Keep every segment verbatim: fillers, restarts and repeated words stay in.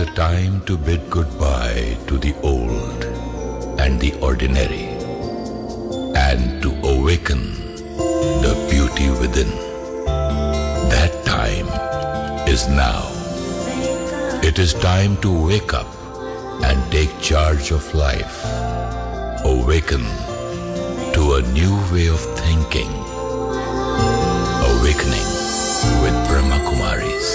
time to bid goodbye to the old and the ordinary, and to awaken the beauty within. That time is now. It is time to wake up and take charge of life. Awaken to a new way of thinking. Awakening with Brahma Kumaris.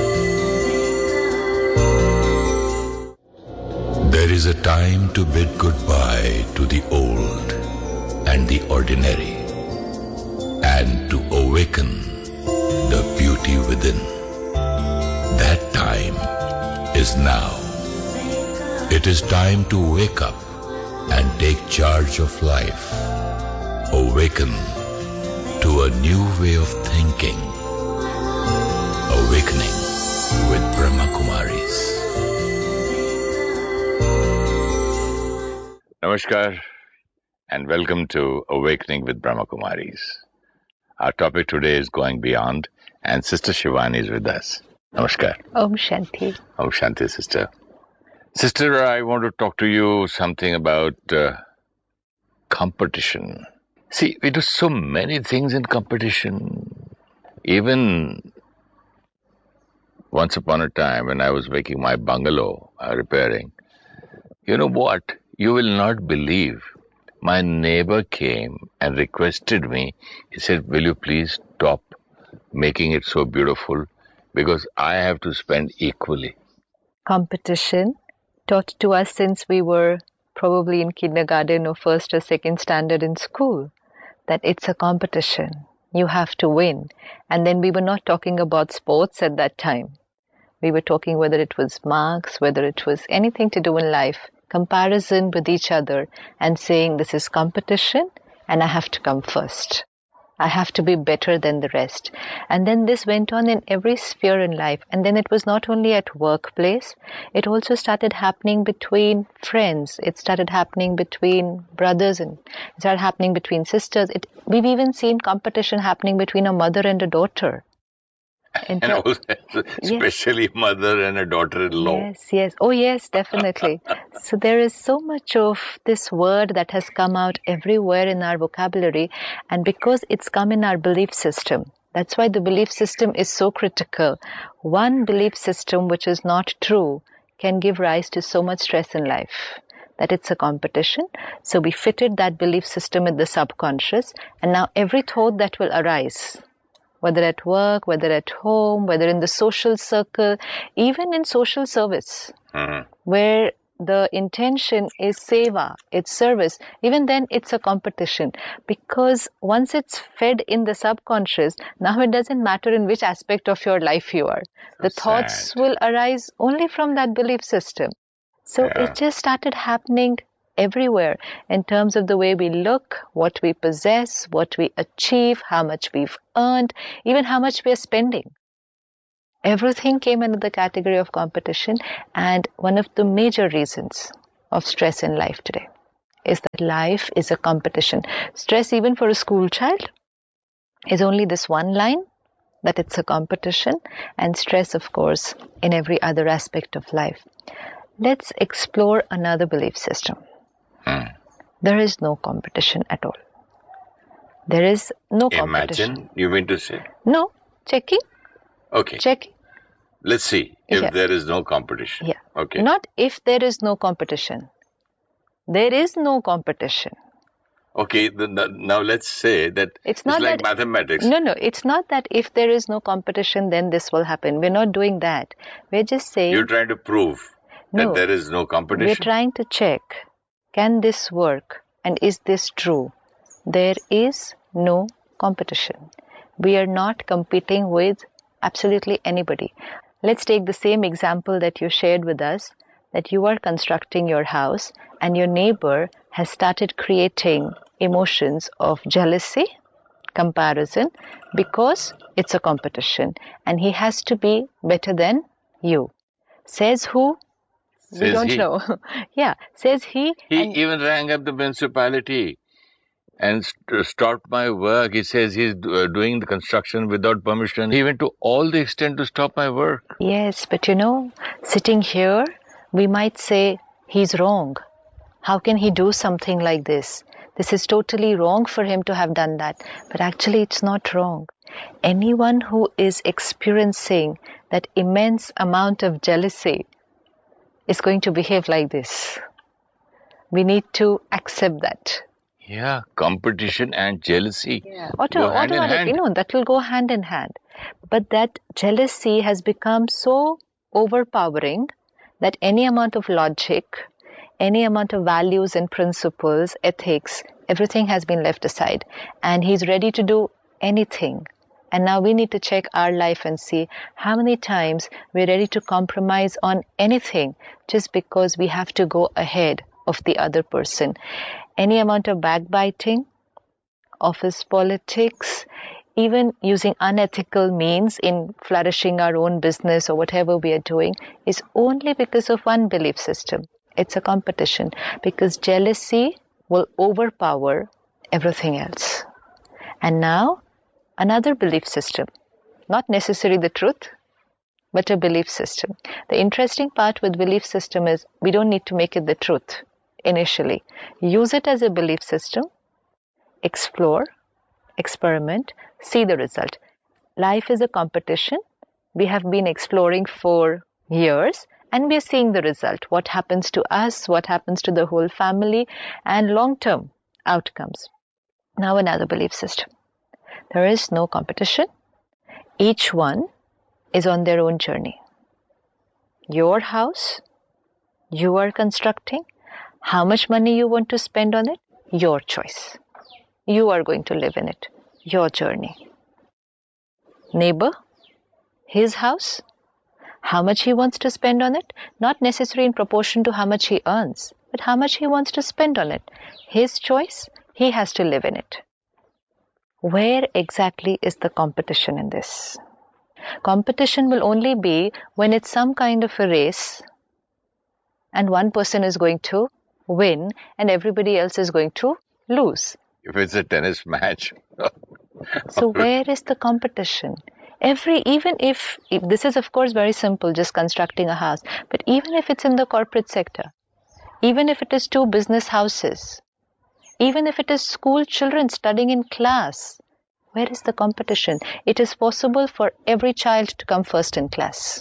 There is a time to bid goodbye to the old and the ordinary, and to awaken the beauty within. That time is now. It is time to wake up and take charge of life. Awaken to a new way of thinking. Awakening with Brahma Kumaris. Namaskar and welcome to Awakening with Brahma Kumaris. Our topic today is going beyond, and Sister Shivani is with us. Namaskar. Om Shanti. Om Shanti, Sister. Sister, I want to talk to you something about uh, competition. See, we do so many things in competition. Even once upon a time when I was making my bungalow, uh, repairing, you know what? You will not believe. My neighbor came and requested me. He said, will you please stop making it so beautiful because I have to spend equally. Competition taught to us since we were probably in kindergarten or first or second standard in school, that it's a competition. You have to win. And then we were not talking about sports at that time. We were talking whether it was marks, whether it was anything to do in life, comparison with each other, and saying this is competition and I have to come first. I have to be better than the rest. And then this went on in every sphere in life. And then it was not only at workplace, it also started happening between friends. It started happening between brothers, and it started happening between sisters. It, we've even seen competition happening between a mother and a daughter. And also, especially yes. Mother and a daughter-in-law. Yes, yes. Oh, yes, definitely. So there is so much of this word that has come out everywhere in our vocabulary, and because it's come in our belief system. That's why the belief system is so critical. One belief system which is not true can give rise to so much stress in life. That it's a competition. So we fitted that belief system in the subconscious, and now every thought that will arise, whether at work, whether at home, whether in the social circle, even in social service, mm-hmm. where the intention is seva, it's service, even then it's a competition. Because once it's fed in the subconscious, now it doesn't matter in which aspect of your life you are. So the thoughts sad. Will arise only from that belief system. So yeah. It just started happening everywhere in terms of the way we look, what we possess, what we achieve, how much we've earned, even how much we are spending. Everything came under the category of competition, and one of the major reasons of stress in life today is that life is a competition. Stress even for a school child is only this one line, that it's a competition, and stress, of course, in every other aspect of life. Let's explore another belief system. Hmm. There is no competition at all. There is no competition. Imagine, you mean to say? No, checking. Okay. Checking. Let's see if yeah. there is no competition. Yeah. Okay. Not if there is no competition. There is no competition. Okay, the, the, now let's say that it's, it's not like that, mathematics. No, no, it's not that if there is no competition, then this will happen. We're not doing that. We're just saying... You're trying to prove no, that there is no competition. We're trying to check. Can this work? And is this true? There is no competition. We are not competing with absolutely anybody. Let's take the same example that you shared with us, that you are constructing your house and your neighbor has started creating emotions of jealousy, comparison, because it's a competition and he has to be better than you. Says who? Says we don't he. know. Yeah, says he. He and even rang up the municipality and st- stopped my work. He says he's do- uh, doing the construction without permission. He went to all the extent to stop my work. Yes, but you know, sitting here, we might say he's wrong. How can he do something like this? This is totally wrong for him to have done that. But actually, it's not wrong. Anyone who is experiencing that immense amount of jealousy is going to behave like this. We need to accept that. Yeah, competition and jealousy Yeah. Auto- go hand in automatic, hand. you know, that will go hand in hand. But that jealousy has become so overpowering that any amount of logic, any amount of values and principles, ethics, everything has been left aside. And he's ready to do anything. And now we need to check our life and see how many times we're ready to compromise on anything just because we have to go ahead of the other person. Any amount of backbiting, office politics, even using unethical means in flourishing our own business or whatever we are doing is only because of one belief system. It's a competition because jealousy will overpower everything else. And now, another belief system, not necessarily the truth, but a belief system. The interesting part with belief system is we don't need to make it the truth initially. Use it as a belief system, explore, experiment, see the result. Life is a competition. We have been exploring for years and we are seeing the result. What happens to us, what happens to the whole family, and long-term outcomes. Now another belief system. There is no competition. Each one is on their own journey. Your house, you are constructing. How much money you want to spend on it, your choice. You are going to live in it, your journey. Neighbor, his house, how much he wants to spend on it, not necessarily in proportion to how much he earns, but how much he wants to spend on it. His choice, he has to live in it. Where exactly is the competition in this? Competition will only be when it's some kind of a race and one person is going to win and everybody else is going to lose. If it's a tennis match. So where is the competition? Every, even if, if this is of course very simple, just constructing a house, but even if it's in the corporate sector, even if it is two business houses, even if it is school children studying in class, where is the competition? It is possible for every child to come first in class.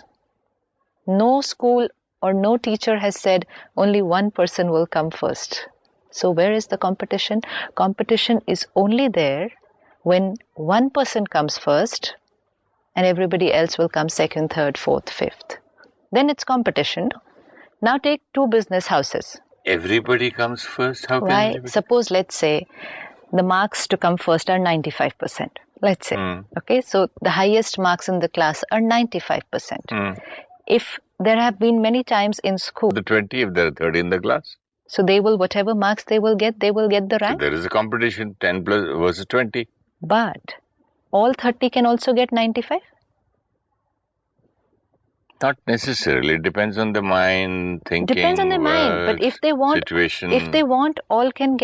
No school or no teacher has said only one person will come first. So where is the competition? Competition is only there when one person comes first and everybody else will come second, third, fourth, fifth. Then it's competition. Now take two business houses. Everybody comes first? How can Why? everybody? Suppose, let's say, the marks to come first are ninety-five percent. Let's say. Mm. Okay, so the highest marks in the class are ninety-five percent. Mm. If there have been many times in school, The twenty, if there are thirty in the class. so they will, whatever marks they will get, they will get the So rank. there is a competition, ten plus versus twenty. But all thirty can also get ninety-five? Not necessarily. It depends on the mind, thinking, Depends on their mind. work, But if they want, situation. if they want, all can get